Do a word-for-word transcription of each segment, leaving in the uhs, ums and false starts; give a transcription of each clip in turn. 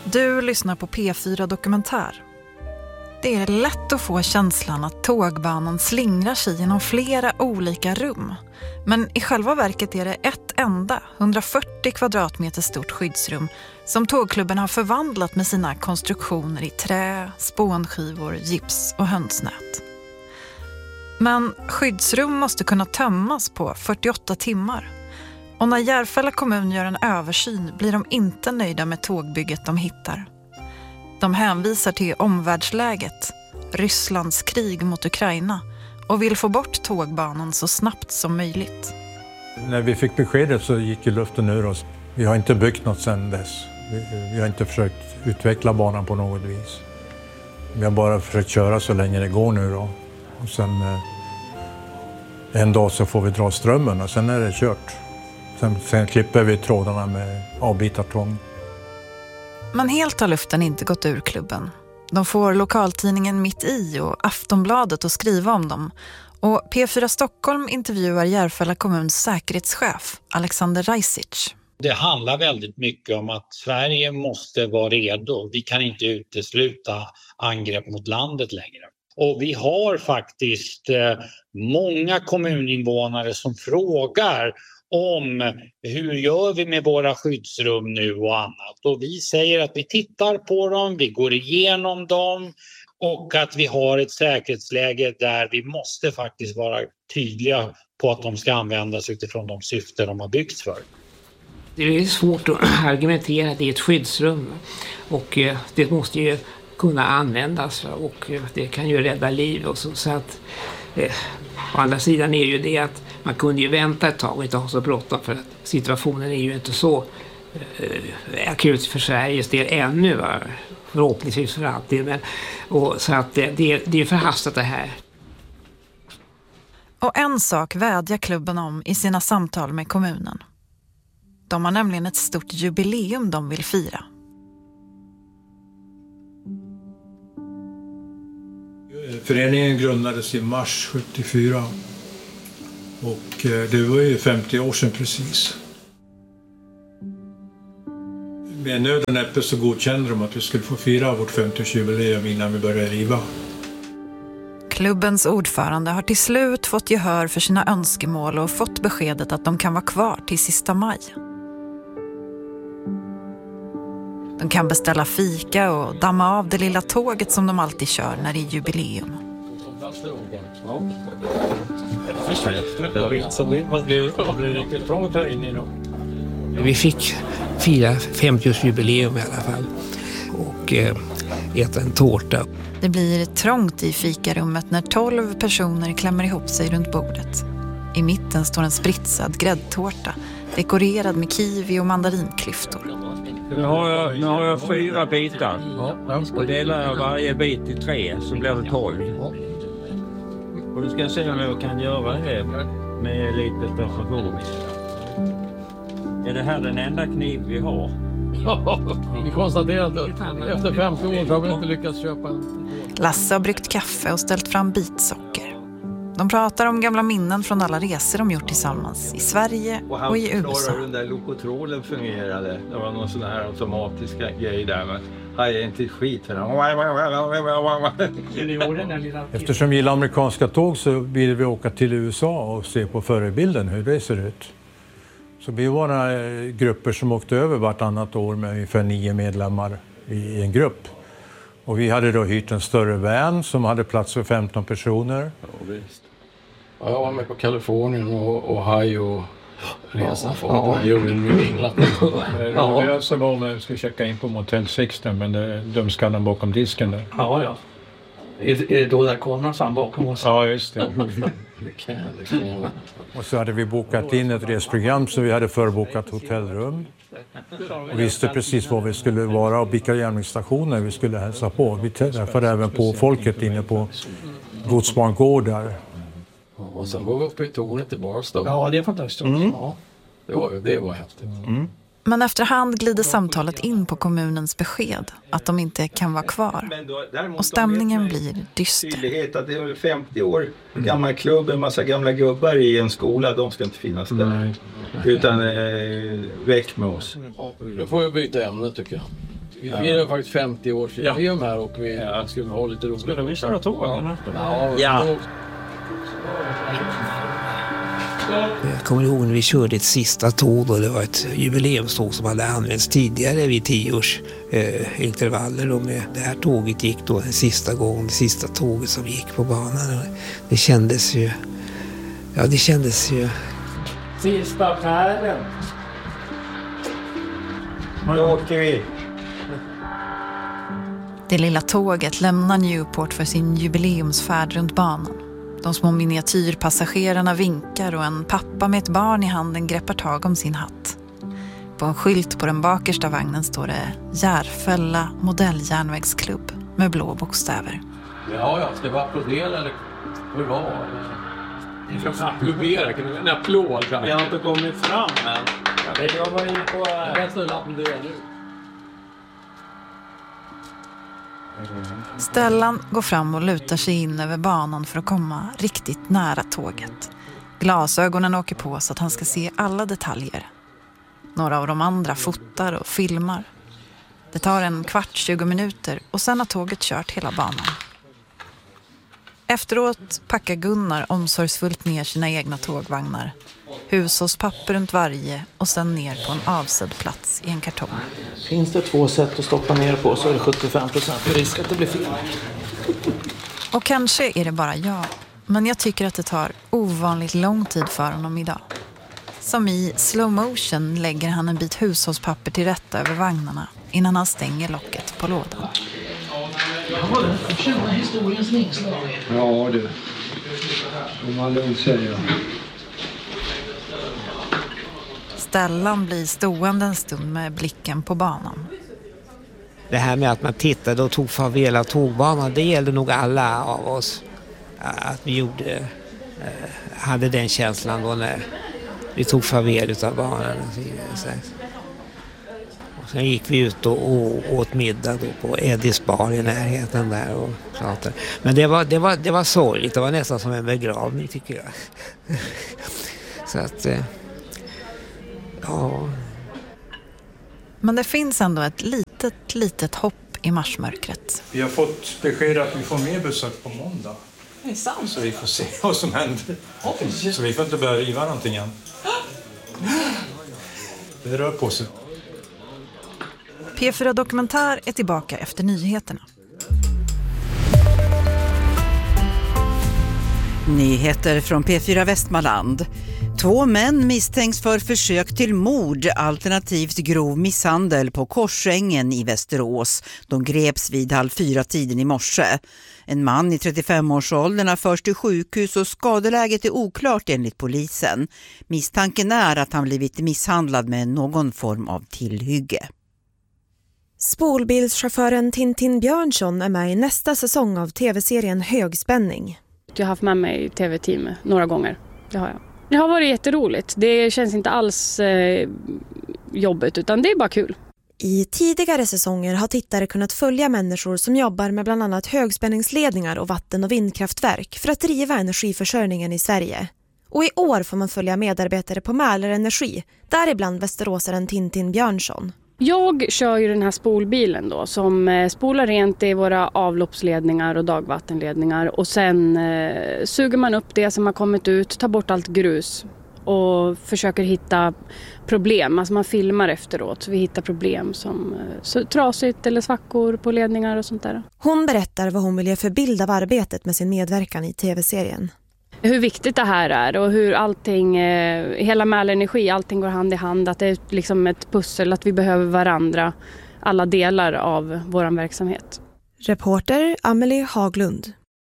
Du lyssnar på P fyra Dokumentär. Det är lätt att få känslan att tågbanan slingrar sig genom flera olika rum. Men i själva verket är det ett enda, hundrafyrtio kvadratmeter stort skyddsrum som tågklubben har förvandlat med sina konstruktioner i trä, spånskivor, gips och hönsnät. Men skyddsrum måste kunna tömmas på fyrtioåtta timmar. Och när Järfälla kommun gör en översyn blir de inte nöjda med tågbygget de hittar. De hänvisar till omvärldsläget, Rysslands krig mot Ukraina, och vill få bort tågbanan så snabbt som möjligt. När vi fick beskedet så gick ju luften ur oss. Vi har inte byggt något sedan dess. Vi, vi har inte försökt utveckla banan på något vis. Vi har bara försökt köra så länge det går nu då. Och sen eh, en dag så får vi dra strömmen och sen är det kört. Sen, sen klipper vi trådarna med avbitartång. Men helt har luften inte gått ur klubben. De får lokaltidningen Mitt i och Aftonbladet att skriva om dem. Och P fyra Stockholm intervjuar Järfälla kommuns säkerhetschef Alexander Rajsic. Det handlar väldigt mycket om att Sverige måste vara redo. Vi kan inte utesluta angrepp mot landet längre. Och vi har faktiskt eh, många kommuninvånare som frågar om hur gör vi med våra skyddsrum nu och annat. Och vi säger att vi tittar på dem, vi går igenom dem och att vi har ett säkerhetsläge där vi måste faktiskt vara tydliga på att de ska användas utifrån de syften de har byggts för. Det är svårt att argumentera att det är ett skyddsrum och det måste ju kunna användas och det kan ju rädda liv och så, så att eh, å andra sidan är ju det att man kunde ju vänta ett tag och inte ha så bråttom för att situationen är ju inte så eh, akut för Sveriges del ännu, va? Förhoppningsvis för alltid, men och, så att det, det, det är förhastat det här. Och en sak vädjar klubben om i sina samtal med kommunen. De har nämligen ett stort jubileum de vill fira. Föreningen grundades i mars sjuttiofyra och det var ju femtio år sedan precis. Med nöden näppe så godkände de att vi skulle få fira vårt femtioårsjubileum innan vi började riva. Klubbens ordförande har till slut fått gehör för sina önskemål och fått beskedet att de kan vara kvar till sista maj. De kan beställa fika och damma av det lilla tåget som de alltid kör när det är jubileum. Vi fick fira femtioårsjubileum i alla fall och eh, äta en tårta. Det blir trångt i fikarummet när tolv personer klämmer ihop sig runt bordet. I mitten står en spritsad gräddtårta dekorerad med kiwi och mandarinklyftor. Nu har jag, nu har jag fyra bitar och delar jag varje bit i tre så blir det tolv. Och du ska se om jag kan göra det med lite perfektion. Är det här den enda kniv vi har? Ja, vi konstaterar att efter femtio år har vi inte lyckats köpa en. Lasse har bryggt kaffe och ställt fram bitsocker. De pratar om gamla minnen från alla resor de gjort tillsammans i Sverige och i U S A. Och den där lokotrolen fungerade. Det var någon sån här automatiska grej där. Men haj inte skit för den. Eftersom vi gillar amerikanska tåg så vill vi åka till U S A och se på förebilden hur det ser ut. Så vi var några grupper som åkte över vartannat år med ungefär nio medlemmar i en grupp. Och vi hade då hyrt en större van som hade plats för femton personer. Ja, visst. Ja, jag var med på Kalifornien och Ohio resan för ja. Jag gjorde en New England. Ja, vi så var när vi skulle checka in på Motel sexton men de skannade bakom disken där. Ja, ja. Är, är det då där kameran fram bakom oss? Ja, just det. det kan, det kan. Och så hade vi bokat in ett resprogram så vi hade förbokat hotellrum. Och visste precis var vi skulle vara och vilka järnvägsstationer vi skulle hälsa på. Vi träffade även på folket inne på godsbangårdar. Och sen var vi uppe i tornet i Barstow. Ja, det är fantastiskt. Mm. Ja, det var, det var häftigt. Mm. Men efterhand glider samtalet in på kommunens besked att de inte kan vara kvar. Och stämningen blir dyster. Tydlighet att det är femtio år gammal klubb, en massa gamla gubbar i en skola, de ska inte finnas där. Nej. Utan eh, väck med oss. Då får vi byta ämne tycker jag. Vi firar faktiskt femtio års jubileum här och vi ja. skulle ha lite roligt. Skulle vi köra tåg? Ja. Ja. ja. Jag kommer ihåg när vi körde ett sista tåg och det var ett jubileumståg som hade använts tidigare vid tio års eh, intervaller. Och med det här tåget gick då den sista gången, det sista tåget som gick på banan. Och det kändes ju, ja det kändes ju. Sista färden. Nu åker vi. Det lilla tåget lämnar Newport för sin jubileumsfärd runt banan. De små miniatyrpassagerarna vinkar och en pappa med ett barn i handen greppar tag om sin hatt. På en skylt på den bakersta vagnen står det Järfälla modelljärnvägsklubb med blå bokstäver. Ja, ja, ska vi applådera eller hurra? Ni kan applådera, kan du en applåd? Vi har inte kommit fram än. Jag var inne på... Jag ska applådera nu. Stellan går fram och lutar sig in över banan för att komma riktigt nära tåget. Glasögonen åker på så att han ska se alla detaljer. Några av de andra fotar och filmar. Det tar en kvart, tjugo minuter och sen har tåget kört hela banan. Efteråt packar Gunnar omsorgsfullt ner sina egna tågvagnar. Hushållspapper runt varje och sen ner på en avsedd plats i en kartong. Finns det två sätt att stoppa ner på så är det sjuttiofem procent risk att det blir fel. Och kanske är det bara jag, men jag tycker att det tar ovanligt lång tid för honom idag. Som i slow motion lägger han en bit hushållspapper till rätta över vagnarna innan han stänger locket på lådan. Ja, det känner historiens vingslag. Ja, du. Om man lugnt säger. Stellan blir stående en stund med blicken på banan. Det här med att man tittade och tog farväl av tågbanan, det gällde nog alla av oss. Att vi gjorde, hade den känslan då när vi tog farväl av banan. Och sen gick vi ut och, och åt middag då på Eddis bar i närheten där och pratade. Men det var, det var, det var sorgligt, det var nästan som en begravning tycker jag. Så att... Ja. Men det finns ändå ett litet, litet hopp i marsmörkret. Vi har fått besked att vi får mer besök på måndag. Det är sant. Så vi får se vad som händer. Oj. Så vi får inte börja riva någonting än. Det rör på sig. P fyra Dokumentär är tillbaka efter nyheterna. Nyheter från P fyra Västmanland. Två män misstänks för försök till mord alternativt grov misshandel på Korsängen i Västerås. De greps vid halv fyra tiden i morse. En man i trettiofem-årsåldern har förts till sjukhus och skadeläget är oklart enligt polisen. Misstanken är att han blivit misshandlad med någon form av tillhygge. Spolbilschauffören Tintin Björnsson är med i nästa säsong av tv-serien Högspänning. Jag har haft med mig tv-team några gånger, det har jag. Det har varit jätteroligt. Det känns inte alls eh, jobbigt utan det är bara kul. I tidigare säsonger har tittare kunnat följa människor som jobbar med bland annat högspänningsledningar och vatten- och vindkraftverk för att driva energiförsörjningen i Sverige. Och i år får man följa medarbetare på Mälarenergi, däribland västeråsaren Tintin Björnsson. Jag kör ju den här spolbilen då som spolar rent i våra avloppsledningar och dagvattenledningar och sen eh, suger man upp det som har kommit ut, tar bort allt grus och försöker hitta problem. Alltså man filmar efteråt så vi hittar problem som eh, så, trasigt eller svackor på ledningar och sånt där. Hon berättar vad hon vill ge för bild av arbetet med sin medverkan i tv-serien. Hur viktigt det här är och hur allting, eh, hela Mälarenergi, allting går hand i hand. Att det är liksom ett pussel, att vi behöver varandra, alla delar av vår verksamhet. Reporter Amelie Haglund.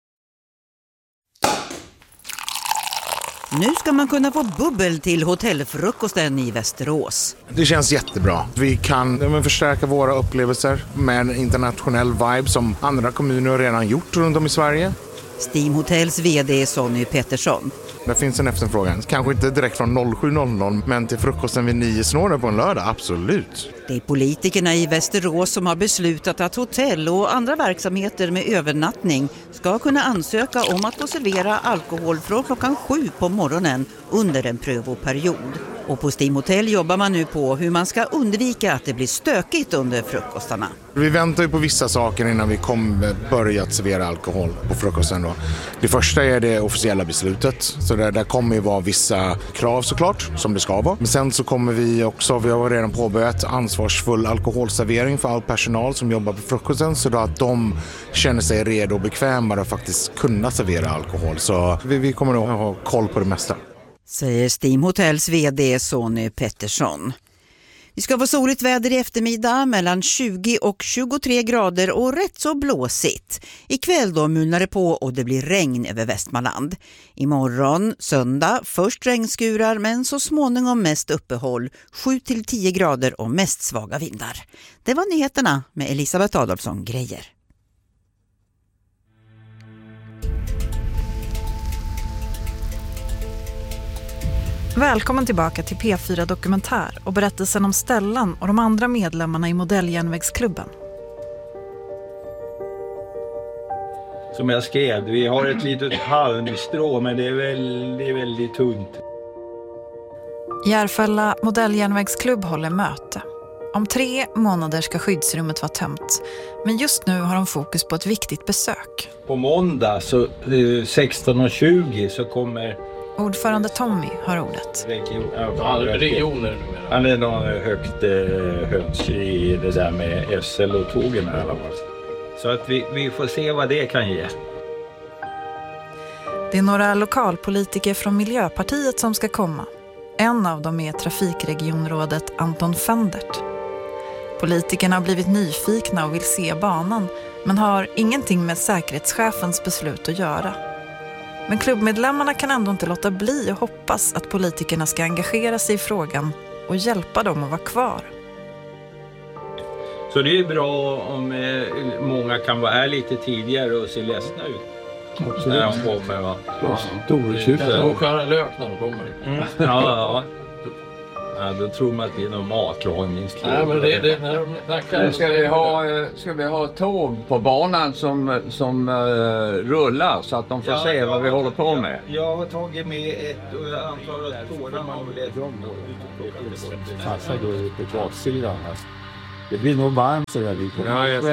Nu ska man kunna få bubbel till hotellfrukosten i Västerås. Det känns jättebra. Vi kan förstärka våra upplevelser med en internationell vibe som andra kommuner redan gjort runt om i Sverige. Steam Hotels vd Sonny Pettersson. Det finns en efterfrågan. Kanske inte direkt från noll sju noll noll, men till frukosten vid nio snåren på en lördag, absolut. Det är politikerna i Västerås som har beslutat att hotell och andra verksamheter med övernattning ska kunna ansöka om att få servera alkohol från klockan sju på morgonen under en prövoperiod. Och på Steam Hotel jobbar man nu på hur man ska undvika att det blir stökigt under frukostarna. Vi väntar ju på vissa saker innan vi kommer börja att servera alkohol på frukosten då. Det första är det officiella beslutet. Så där, där kommer ju vara vissa krav såklart, som det ska vara. Men sen så kommer vi också, vi har redan påbörjat ansvarsfull alkoholservering för all personal som jobbar på frukosten. Så då att de känner sig redo och bekväma att faktiskt kunna servera alkohol. Så vi, vi kommer nog ha koll på det mesta. Säger Steam Hotels vd Sonny Pettersson. Vi ska få soligt väder i eftermiddag mellan tjugo och tjugotre grader och rätt så blåsigt. Ikväll då mulnar det på och det blir regn över Västmanland. Imorgon, söndag, först regnskurar men så småningom mest uppehåll, sju till tio grader och mest svaga vindar. Det var nyheterna med Elisabeth Adolfsson Grejer. Välkommen tillbaka till P fyra Dokumentär och berättelsen om Stellan och de andra medlemmarna i modelljärnvägsklubben. Som jag skrev, vi har ett litet halmstrå men det är väldigt, väldigt tunt. Järfälla modelljärnvägsklubb håller möte. Om tre månader ska skyddsrummet vara tömt. Men just nu har de fokus på ett viktigt besök. På måndag så sexton och tjugo så kommer... Ordförande Tommy har ordet. Regioner. Han är någon högt eh, höns i det där med S L och tågen i alla fall. Så att vi, vi får se vad det kan ge. Det är några lokalpolitiker från Miljöpartiet som ska komma. En av dem är trafikregionrådet Anton Fendert. Politikerna har blivit nyfikna och vill se banan, men har ingenting med säkerhetschefens beslut att göra. Men klubbmedlemmarna kan ändå inte låta bli och hoppas att politikerna ska engagera sig i frågan och hjälpa dem att vara kvar. Så det är bra om eh, många kan vara här lite tidigare och se ledsna ut. Absolut. När de kommer, va? Stortjuven och skära lök när de kommer. Mm. Ja, ja. Ja, då tror man att det är någon matlagningsklubb. Nej, men det, det, när de snackar... Ska vi ha, ska vi ha tåg på banan som, som uh, rullar så att de får ja, se vad vi håller på med? Jag har tagit med ett antal att tårna och leder om. Farsa går ut på baksidan här. Det blir nog varmt så där lite. Ja, jag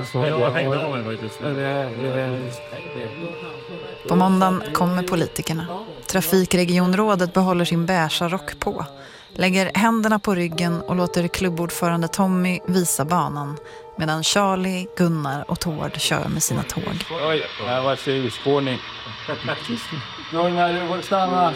På måndagen kommer politikerna. Trafikregionrådet behåller sin beiga rock på. Lägger händerna på ryggen och låter klubbordförande Tommy visa banan. Medan Charlie, Gunnar och Tord kör med sina tåg. Oj, det var surspårning. Nu när du får stanna.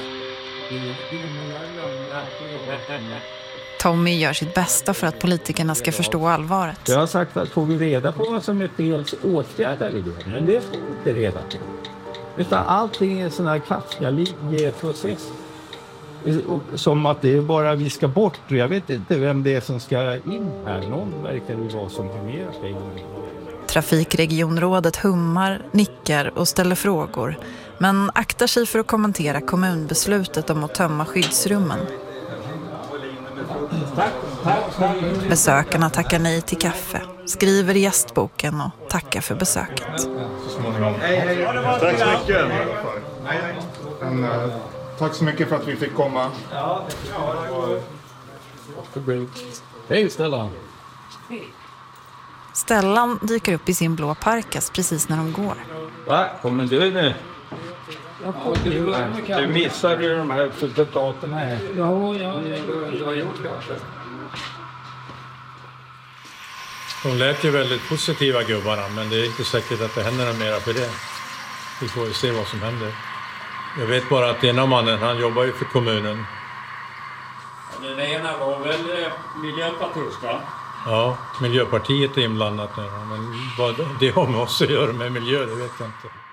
Tommy gör sitt bästa för att politikerna ska förstå allvaret. Jag har sagt att får vi reda på vad som är fel åtgärder i det. Men det får vi inte reda på. Utan allting är en sån här kraftiga process. Som att det är bara vi ska bort. Jag vet inte vem det är som ska in här. Någon verkar det vara som har mer pengar. Trafikregionrådet hummar, nickar och ställer frågor. Men aktar sig för att kommentera kommunbeslutet om att tömma skyddsrummen. Besökarna tackar nej till kaffe, skriver i gästboken och tackar för besöket. Tack så mycket. En, uh, tack så mycket för att vi fick komma. Hej Stellan. Stellan dyker upp i sin blå parkas precis när de går. Va? Kommer du nu? Du missade ju de här resultaten här. Ja, ja, jag har gjort det. De lät ju väldigt positiva gubbarna, men det är inte säkert att det händer något mera för det. Vi får se vad som händer. Jag vet bara att ena mannen, han jobbar ju för kommunen. Den ena var väl Miljöpartiet, va? Ja, Miljöpartiet är inblandat nu. Men vad det har med oss att göra med miljö, det vet jag inte.